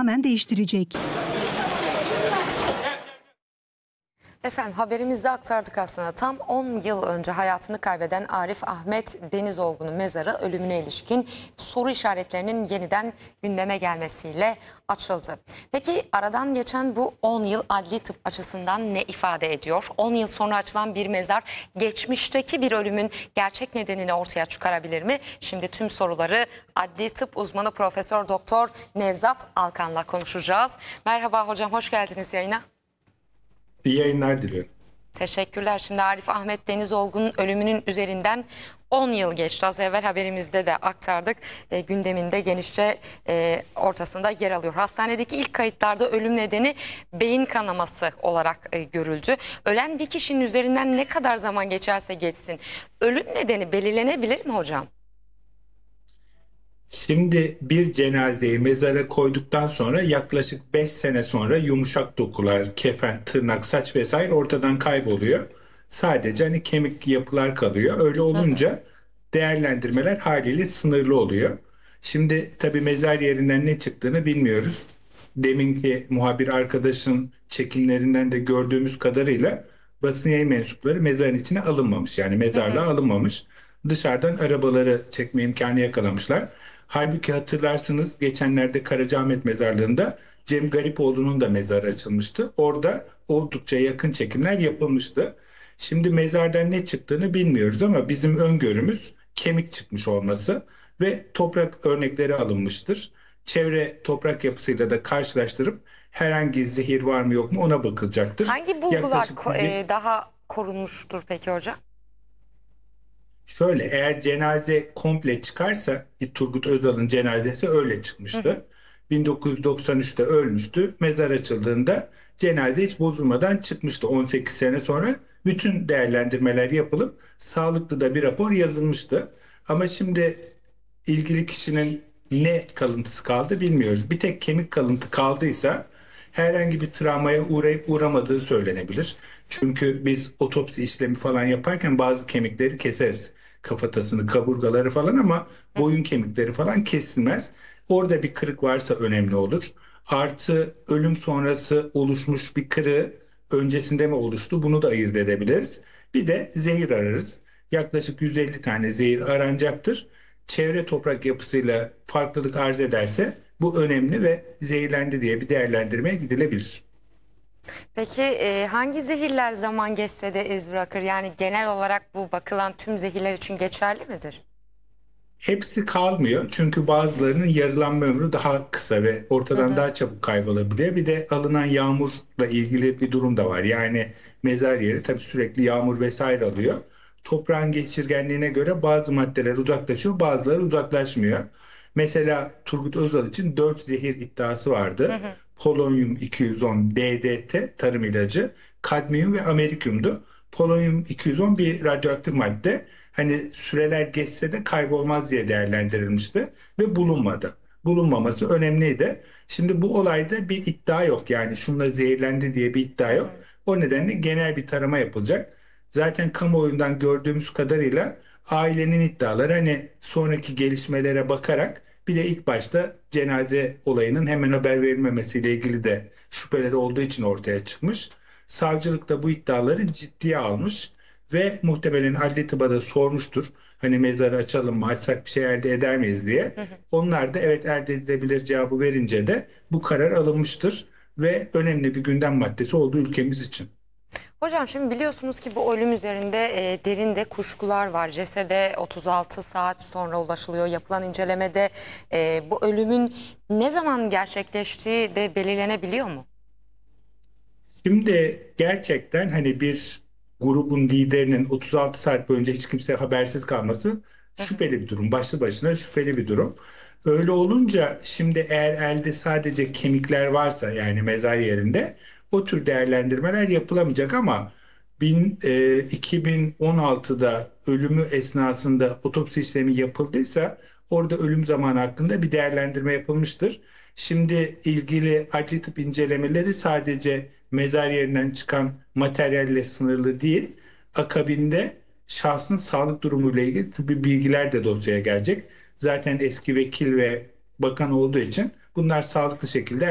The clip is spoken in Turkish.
tamamen değiştirecek. Efendim haberimizde aktardık aslında. Tam 10 yıl önce hayatını kaybeden Arif Ahmet Denizoğlu'nun mezarı ölümüne ilişkin soru işaretlerinin yeniden gündeme gelmesiyle açıldı. Peki aradan geçen bu 10 yıl adli tıp açısından ne ifade ediyor? 10 yıl sonra açılan bir mezar geçmişteki bir ölümün gerçek nedenini ortaya çıkarabilir mi? Şimdi tüm soruları adli tıp uzmanı Profesör Doktor Nevzat Alkan'la konuşacağız. Merhaba hocam, hoş geldiniz yayına. İyi yayınlar diliyorum. Teşekkürler. Şimdi Arif Ahmet Denizoğlu'nun ölümünün üzerinden 10 yıl geçti. Az evvel haberimizde de aktardık. Gündeminde genişçe ortasında yer alıyor. Hastanedeki ilk kayıtlarda ölüm nedeni beyin kanaması olarak görüldü. Ölen bir kişinin üzerinden ne kadar zaman geçerse geçsin ölüm nedeni belirlenebilir mi hocam? Şimdi bir cenazeyi mezara koyduktan sonra yaklaşık 5 sene sonra yumuşak dokular, kefen, tırnak, saç vesaire ortadan kayboluyor. Sadece hani kemik yapılar kalıyor. Öyle olunca değerlendirmeler haliyle sınırlı oluyor. Şimdi tabii mezar yerinden ne çıktığını bilmiyoruz. Deminki muhabir arkadaşın çekimlerinden de gördüğümüz kadarıyla basın yayın mensupları mezarın içine alınmamış. Yani mezarlığa alınmamış. Dışarıdan arabaları çekme imkanı yakalamışlar. Halbuki hatırlarsınız geçenlerde Karacaahmet mezarlığında Cem Garipoğlu'nun da mezarı açılmıştı. Orada oldukça yakın çekimler yapılmıştı. Şimdi mezardan ne çıktığını bilmiyoruz ama bizim öngörümüz kemik çıkmış olması ve toprak örnekleri alınmıştır. Çevre toprak yapısıyla da karşılaştırıp herhangi zehir var mı yok mu ona bakılacaktır. Hangi bulgular Yaklaşık daha korunmuştur peki hocam? Şöyle eğer cenaze komple çıkarsa ki Turgut Özal'ın cenazesi öyle çıkmıştı. 1993'te ölmüştü. Mezar açıldığında cenaze hiç bozulmadan çıkmıştı 18 sene sonra. Bütün değerlendirmeler yapılıp sağlıklı da bir rapor yazılmıştı. Ama şimdi ilgili kişinin ne kalıntısı kaldı bilmiyoruz. Bir tek kemik kalıntı kaldıysa herhangi bir travmaya uğrayıp uğramadığı söylenebilir. Çünkü biz otopsi işlemi falan yaparken bazı kemikleri keseriz. Kafatasını, kaburgaları falan ama boyun kemikleri falan kesilmez. Orada bir kırık varsa önemli olur. Artı ölüm sonrası oluşmuş bir kırığı öncesinde mi oluştu bunu da ayırt edebiliriz. Bir de zehir ararız. Yaklaşık 150 tane zehir aranacaktır. Çevre toprak yapısıyla farklılık arz ederse bu önemli ve zehirlendi diye bir değerlendirmeye gidilebilir. Peki hangi zehirler zaman geçse de iz bırakır? Yani genel olarak bu bakılan tüm zehirler için geçerli midir? Hepsi kalmıyor çünkü bazılarının yarılanma ömrü daha kısa ve ortadan daha çabuk kaybolabiliyor. Bir de alınan yağmurla ilgili bir durum da var. Yani mezar yeri tabii sürekli yağmur vesaire alıyor. Toprağın geçirgenliğine göre bazı maddeler uzaklaşıyor, bazıları uzaklaşmıyor. Mesela Turgut Özal için 4 zehir iddiası vardı. Polonyum 210, DDT tarım ilacı, kadmiyum ve amerikyumdu. Polonyum 210 bir radyoaktif madde. Hani süreler geçse de kaybolmaz diye değerlendirilmişti ve bulunmadı. Bulunmaması önemliydi. Şimdi bu olayda bir iddia yok. Yani şununla zehirlendi diye bir iddia yok. O nedenle genel bir tarama yapılacak. Zaten kamuoyundan gördüğümüz kadarıyla ailenin iddiaları hani sonraki gelişmelere bakarak bir de ilk başta cenaze olayının hemen haber verilmemesiyle ilgili de şüpheleri olduğu için ortaya çıkmış. Savcılık da bu iddiaları ciddiye almış ve muhtemelen adli tıba da sormuştur. Hani mezarı açalım mı, açsak bir şey elde eder miyiz diye. Onlar da evet elde edilebilir cevabı verince de bu karar alınmıştır ve önemli bir gündem maddesi oldu ülkemiz için. Hocam şimdi biliyorsunuz ki bu ölüm üzerinde derinde kuşkular var. Cesede 36 saat sonra ulaşılıyor. Yapılan incelemede bu ölümün ne zaman gerçekleştiği de belirlenebiliyor mu? Şimdi gerçekten hani bir grubun liderinin 36 saat boyunca hiç kimse habersiz kalması şüpheli bir durum. Başlı başına şüpheli bir durum. Öyle olunca şimdi eğer elde sadece kemikler varsa yani mezar yerinde o tür değerlendirmeler yapılamayacak ama 2016'da ölümü esnasında otopsi işlemi yapıldıysa orada ölüm zamanı hakkında bir değerlendirme yapılmıştır. Şimdi ilgili adli tıp incelemeleri sadece mezar yerinden çıkan materyalle sınırlı değil, akabinde şahsın sağlık durumuyla ilgili tıbbi bilgiler de dosyaya gelecek. Zaten eski vekil ve bakan olduğu için bunlar sağlıklı şekilde